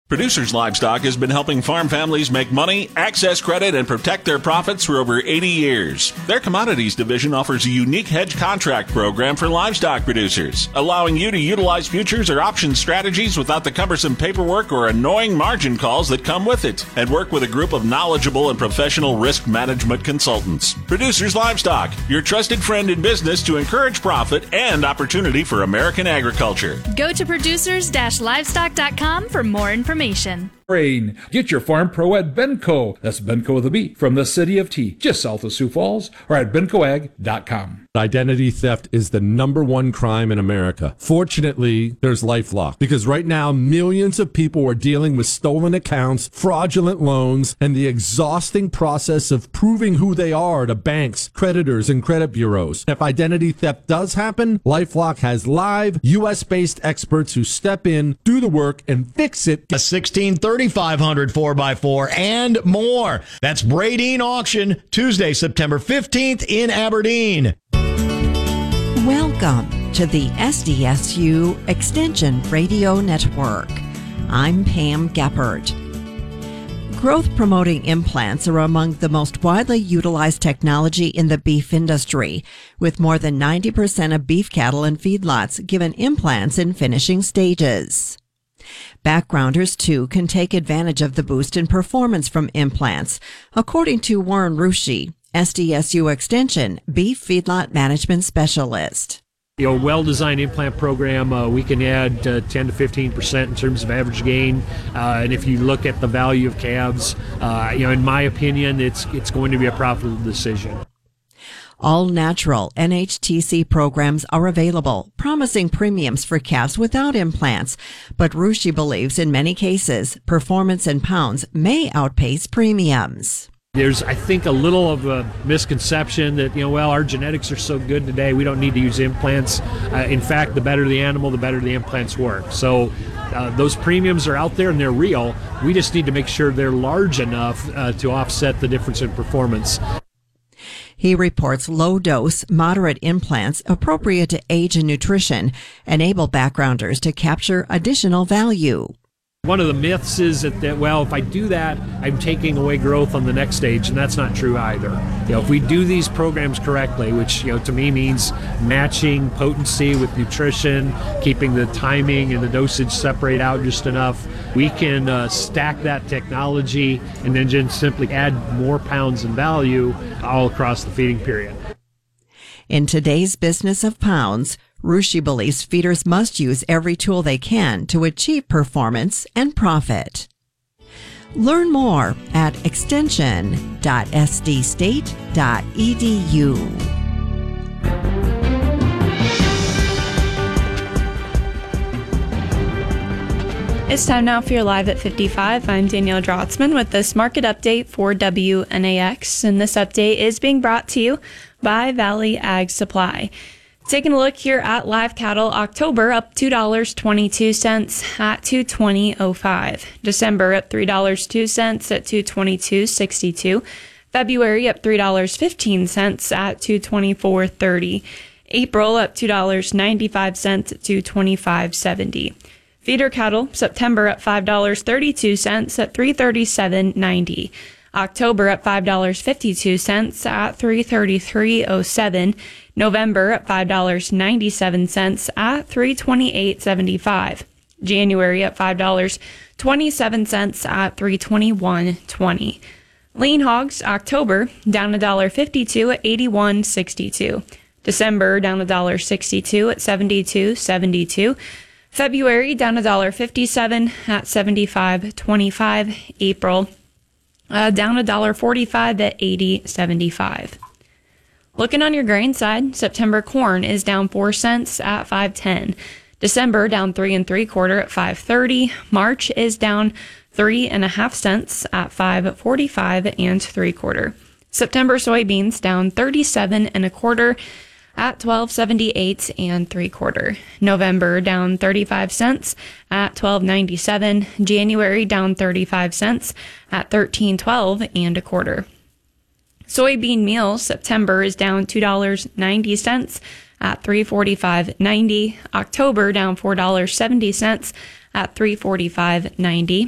Producers Livestock has been helping farm families make money, access credit, and protect their profits for over 80 years. Their commodities division offers a unique hedge contract program for livestock producers, allowing you to utilize futures or option strategies without the cumbersome paperwork or annoying margin calls that come with it, and work with a group of knowledgeable and professional risk management consultants. Producers Livestock, your trusted friend in business to encourage profit and opportunity for American agriculture. Go to producers-livestock.com for more information. Get your Farm Pro at Benco. That's Benco with a B, from the city of Tea, just south of Sioux Falls, or at bencoag.com. Identity theft is the #1 crime in America. Fortunately, there's LifeLock, because right now millions of people are dealing with stolen accounts, fraudulent loans, and the exhausting process of proving who they are to banks, creditors, and credit bureaus. If identity theft does happen, LifeLock has live U.S.-based experts who step in, do the work, and fix it. A 163500 4x4 and more. That's Bradeen Auction, Tuesday, September 15th in Aberdeen. Welcome to the SDSU Extension Radio Network. I'm Pam Geppert. Growth-promoting implants are among the most widely utilized technology in the beef industry, with more than 90% of beef cattle and feedlots given implants in finishing stages. Backgrounders, too, can take advantage of the boost in performance from implants, according to Warren Rushi, SDSU Extension Beef Feedlot Management Specialist. A well-designed implant program, we can add 10 to 15% in terms of average gain. And if you look at the value of calves, in my opinion, it's going to be a profitable decision. All natural NHTC programs are available, promising premiums for calves without implants. But Rushi believes in many cases, performance in pounds may outpace premiums. There's, I think, a little of a misconception that, our genetics are so good today, we don't need to use implants. In fact, the better the animal, the better the implants work. So those premiums are out there and they're real. We just need to make sure they're large enough to offset the difference in performance. He reports low-dose, moderate implants appropriate to age and nutrition enable backgrounders to capture additional value. One of the myths is that, if I do that, I'm taking away growth on the next stage, and that's not true either. If we do these programs correctly, which, to me means matching potency with nutrition, keeping the timing and the dosage separate out just enough, we can stack that technology and then just simply add more pounds in value all across the feeding period. In today's business of pounds, Rushi believes feeders must use every tool they can to achieve performance and profit. Learn more at extension.sdstate.edu. It's time now for your Live at 55. I'm Danielle Drotzman with this market update for WNAX, and this update is being brought to you by Valley Ag Supply. Taking a look here at live cattle, October up $2.22 at $220.05. December up $3.02 at $222.62. February up $3.15 at $224.30. April up $2.95 at $225.70. Feeder cattle, September up $5.32 at $337.90. October up $5.52 at $333.07. November up $5.97 at $328.75. January up $5.27 at $321.20. Lean hogs, October down $1.52 at $81.62. December down $1.62 at $72.72. February down $1.57 at $75.25. April down $1.45 at $80.75. Looking on your grain side, September corn is down 4 cents at $5.10. December down 3 3/4 at $5.30. March is down 3.5 cents at $5.45 3/4. September soybeans down 37 1/4 at $12.78 3/4. November down 35 cents at $12.97. January down 35 cents at $13.12 1/4. Soybean meal, September is down $2.90 at $345.90. October down $4.70 at $345.90.